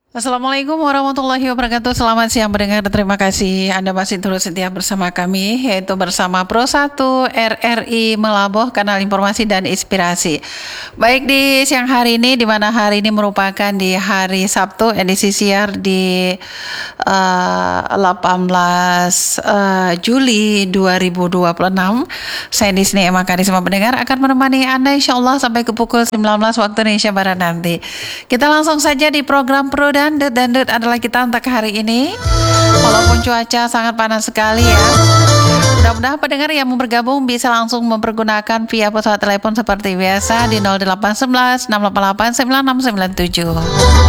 Assalamualaikum warahmatullahi wabarakatuh. Selamat siang pendengar. Terima kasih Anda masih terus setia bersama kami, yaitu bersama Pro 1 RRI Melaboh, kanal informasi dan inspirasi. Baik, di siang hari ini, di mana hari ini merupakan di hari Sabtu, edisi siar di 18 Juli 2026. Saya di sini Emma Karisma pendengar akan menemani Anda insya Allah sampai ke pukul 19 waktu Indonesia Barat nanti. Kita langsung saja di program Pro Dandut adalah kita untuk hari ini. Walaupun cuaca sangat panas sekali ya. Mudah-mudahan pendengar yang mau bergabung bisa langsung mempergunakan via pesawat telepon seperti biasa di 0811 688 9697.